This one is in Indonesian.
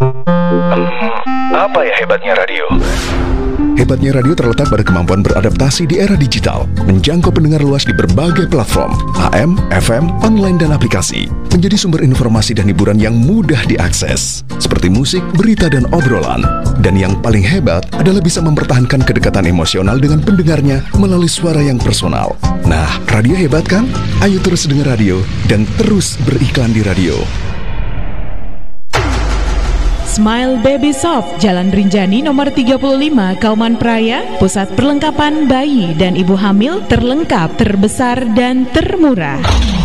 Apa ya hebatnya radio? Hebatnya radio terletak pada kemampuan beradaptasi di era digital, menjangkau pendengar luas di berbagai platform, AM, FM, online, dan aplikasi, menjadi sumber informasi dan hiburan yang mudah diakses, seperti musik, berita, dan obrolan. Dan yang paling hebat adalah bisa mempertahankan kedekatan emosional dengan pendengarnya melalui suara yang personal. Nah, radio hebat kan? Ayo terus dengar radio dan terus beriklan di radio. Smile Baby Soft, Jalan Rinjani nomor 35, Kauman Praya, pusat perlengkapan bayi dan ibu hamil terlengkap, terbesar, dan termurah.